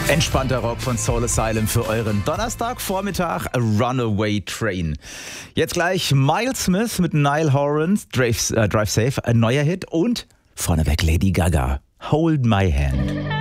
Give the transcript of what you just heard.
Entspannter Rock von Soul Asylum für euren Donnerstagvormittag, A Runaway Train. Jetzt gleich Miles Smith mit Niall Horan, Drive Safe, ein neuer Hit und vorneweg Lady Gaga, Hold My Hand.